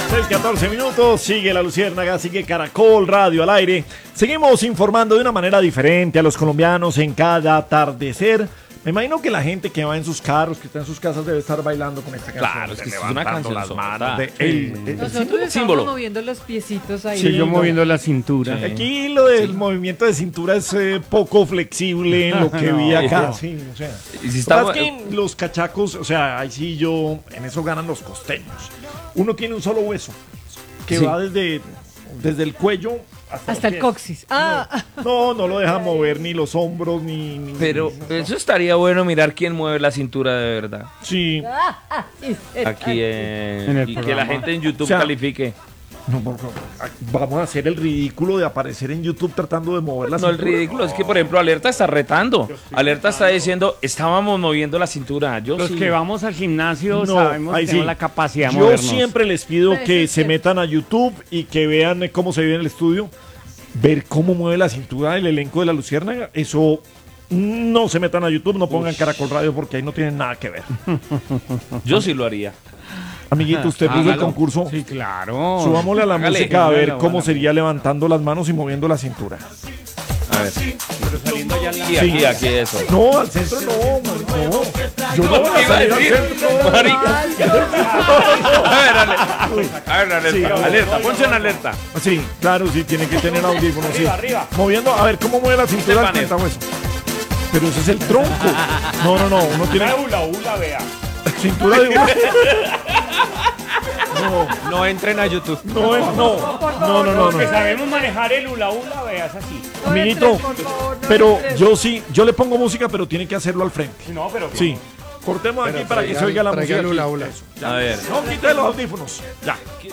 6:14 minutos, sigue La Luciérnaga, sigue Caracol Radio al aire. Seguimos informando de una manera diferente a los colombianos en cada atardecer. Me imagino que la gente que va en sus carros, que está en sus casas, debe estar bailando con esta canción. Claro, es que es una levantando canción las manos. Nosotros estamos símbolo. moviendo los piecitos ahí. Sí, yo moviendo la cintura. Sí. Aquí lo del movimiento de cintura es poco flexible en lo que vi acá. Sí, o sea. Y si Lo que pasa estamos, es que los cachacos, o sea, ahí sí yo, en eso ganan los costeños. Uno tiene un solo hueso que Sí. va desde el cuello hasta Hasta los el pies. coxis. No lo deja mover ni los hombros ni pero ni- eso estaría bueno mirar quién mueve la cintura de verdad. Sí. Aquí En el y que la programa. gente en YouTube O sea, califique. No, vamos a hacer el ridículo de aparecer en YouTube tratando de mover la No, el cintura. ridículo es que, por ejemplo, Alerta está retando. Alerta está diciendo, estábamos moviendo la cintura. Yo Los sí. que vamos al gimnasio No, sabemos ahí que tenemos sí. la capacidad de Yo movernos. siempre les pido Pero que eso se es metan a YouTube y que vean cómo se ve en el estudio, ver cómo mueve la cintura del elenco de La Luciérnaga. Eso no se metan a YouTube, no pongan Caracol Radio porque ahí no tienen nada que ver. Yo sí lo haría. Amiguito, usted puso el Hágalo. concurso. Sí, claro. Subámosle a la Hágale. música a ver Hágalo, cómo hágalo. sería levantando las manos y moviendo la cintura. A ver. Aquí, eso. No, al centro no. Yo no voy ¿Qué a iba a salir al decir? centro. Marica. A ver, alerta. Sí, Alerta, ponche en alerta. Sí, claro, sí, tiene que tener audífonos. Sí. Moviendo, a ver cómo mueve la cintura al Estefanel. cuentahueso. Pero ese es el tronco. No, uno tiene vea. cintura de No entren a YouTube. No. Que sabemos manejar el hula vea, es así. Amiguito, pero yo le pongo música, pero tiene que hacerlo al frente. No, pero Sí. Cortemos aquí para que se oiga la música. hula hula. Eso. A ver. No, quite los audífonos. Ya.